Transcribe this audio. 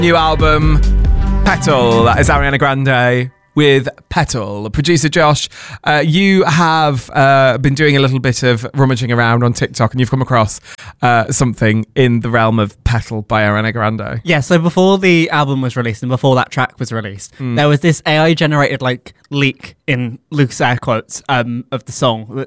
New album, Petal. That is Ariana Grande with Petal. Producer Josh, you have been doing a little bit of rummaging around on TikTok and you've come across something in the realm of Petal by Ariana Grande. Yeah, so before the album was released and before that track was released, there was this AI-generated leak in loose air quotes of the song